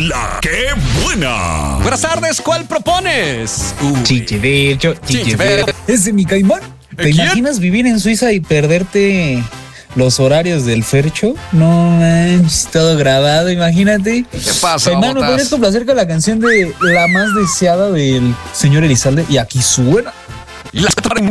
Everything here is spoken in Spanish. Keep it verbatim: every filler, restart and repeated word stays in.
La que buena. Buenas tardes, ¿cuál propones? Chichivecho, Chichivecho. Ese es mi caimán. ¿Te ¿Quién? imaginas vivir en Suiza y perderte los horarios del Fercho? No manches, todo grabado, imagínate. ¿Qué pasa, Caimán, ¿me Botas? podrías complacer con la canción de La Más Deseada del señor Elizalde? Y aquí suena. La